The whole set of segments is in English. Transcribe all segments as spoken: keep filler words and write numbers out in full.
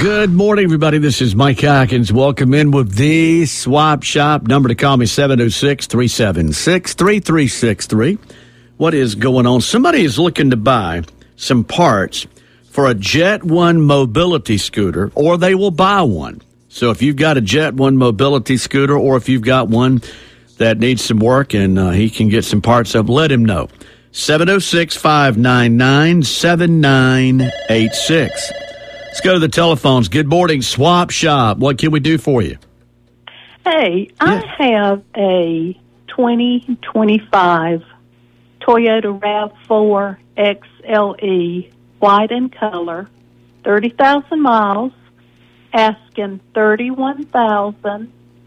Good morning, everybody. This is Mike Hawkins. Welcome in with the Swap Shop. Number to call me, seven oh six, three seven six, three three six three. What is going on? Somebody is looking to buy some parts for a Jet One mobility scooter, or they will buy one. So if you've got a Jet One mobility scooter, or if you've got one that needs some work and uh, he can get some parts up, let him know. seven oh six, five nine nine, seven nine eight six. Let's go to the telephones. Good morning, Swap Shop. What can we do for you? Hey, Yeah. I have a twenty twenty-five Toyota RAV four X L E, white in color, thirty thousand miles, asking thirty-one thousand dollars,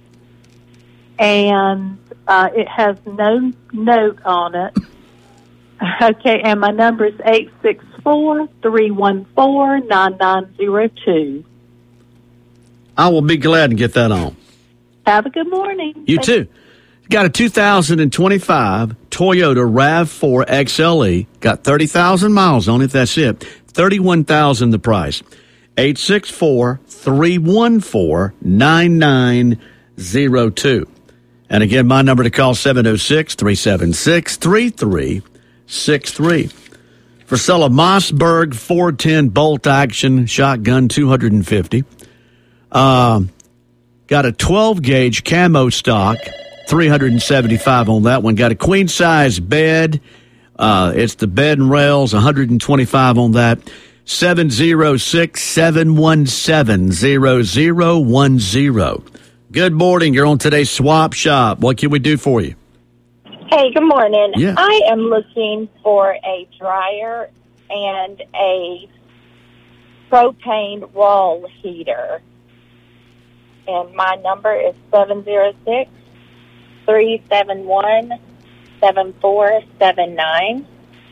and uh, it has no note on it. Okay, and my number is eight six four, three one four, nine nine zero two. I will be glad to get that on. Have a good morning. You Thank too. Got a two thousand twenty-five Toyota RAV four X L E. Got thirty thousand miles on it. That's it. thirty-one thousand dollars the price. eight six four, three one four, nine nine zero two. And again, my number to call, seven oh six, three seven six, three three six three. For sale, a Mossberg four ten bolt action shotgun, two hundred fifty. Um, got a twelve gauge camo stock, three hundred seventy-five on that one. Got a queen size bed. Uh, it's the bed and rails, one hundred twenty-five on that. seven oh six, seven one seven, zero zero one zero. Good morning. You're on today's Swap Shop. What can we do for you? Hey, good morning. Yeah. I am looking for a dryer and a propane wall heater. And my number is seven oh six, three seven one, seven four seven nine.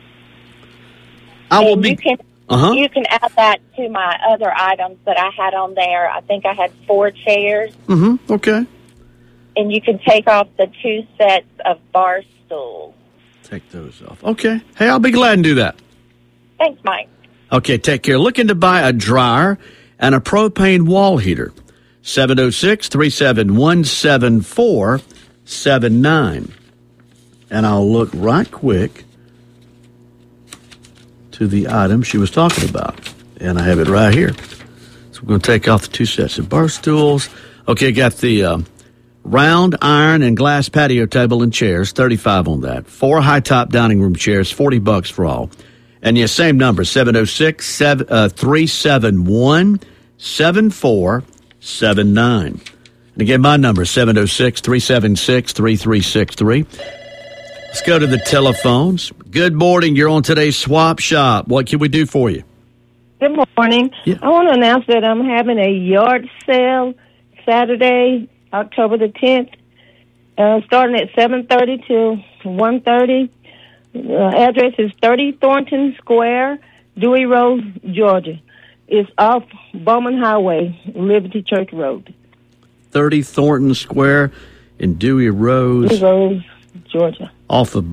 I will and be. You can, Uh-huh. you can add that to my other items that I had on there. I think I had four chairs. Mm-hmm. Okay. And you can take off the two sets of bar stools. Take those off. Okay. Hey, I'll be glad to do that. Thanks, Mike. Okay, take care. Looking to buy a dryer and a propane wall heater. seven oh six, three seven one, seven four seven nine. And I'll look right quick to the item she was talking about. And I have it right here. So we're going to take off the two sets of bar stools. Okay, got the um, round iron and glass patio table and chairs, thirty-five on that. Four high-top dining room chairs, forty bucks for all. And yeah, same number, seven oh six, three seven one, seven four seven nine. And again, my number, seven oh six, three seven six, three three six three. Let's go to the telephones. Good morning. You're on today's Swap Shop. What can we do for you? Good morning. Yeah. I want to announce that I'm having a yard sale Saturday, October the tenth, uh, starting at seven thirty to one thirty. The address is thirty Thornton Square, Dewey Road, Georgia. It's off Bowman Highway, Liberty Church Road. thirty Thornton Square in Dewey Road. Dewey Road, Georgia. Off of